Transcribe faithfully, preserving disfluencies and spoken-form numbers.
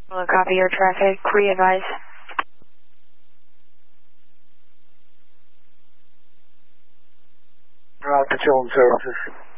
Hello, copy your traffic. Re-advise. Route to Children's Services.